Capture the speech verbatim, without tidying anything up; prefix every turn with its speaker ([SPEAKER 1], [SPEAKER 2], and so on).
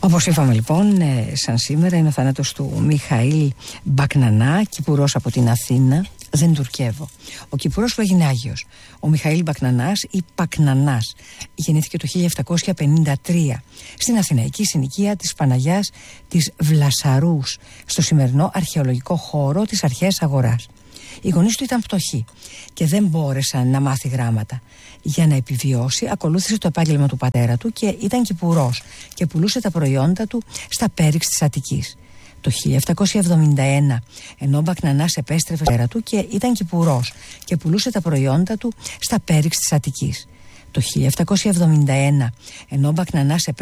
[SPEAKER 1] Όπως είπαμε λοιπόν, ε, σαν σήμερα είναι ο θάνατος του Μιχαήλ Μπακνανά, κυπουρός από την Αθήνα. Δεν τουρκεύω. Ο κυπουρός που έγινε Άγιος. Ο Μιχαήλ Μπακνανάς ή Πακνανάς γεννήθηκε το χίλια επτακόσια πενήντα τρία στην αθηναϊκή συνοικία της Παναγιάς της Βλασσαρούς, στο σημερινό αρχαιολογικό χώρο της Αρχαίας Αγοράς. Οι γονείς του ήταν φτωχοί και δεν μπόρεσαν να μάθει γράμματα. Για να επιβιώσει, ακολούθησε το επάγγελμα του πατέρα του και ήταν κυπουρός και πουλούσε τα προϊόντα του στα πέριξ της Αττικής. Το χίλια επτακόσια εβδομήντα ένα, ενώ ο Μπακνανάς επέστρεφε στο πατέρα του και ήταν κυπουρός και πουλούσε τα προϊόντα του στα πέριξ της Αττικής. Το χίλια επτακόσια εβδομήντα ένα, ενώ ο Μπακνανάς επέστρεφε